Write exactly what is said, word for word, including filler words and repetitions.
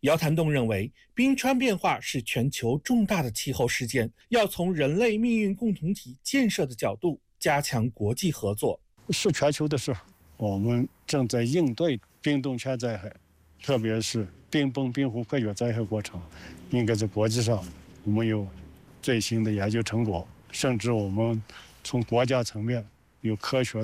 姚谭栋认为，冰川变化是全球重大的气候事件，要从人类命运共同体建设的角度加强国际合作。 是全球的事，我们正在应对冰冻泉灾害，特别是冰崩、冰湖破决灾害过程，应该在国际上我们有最新的研究成果，甚至我们从国家层面有科学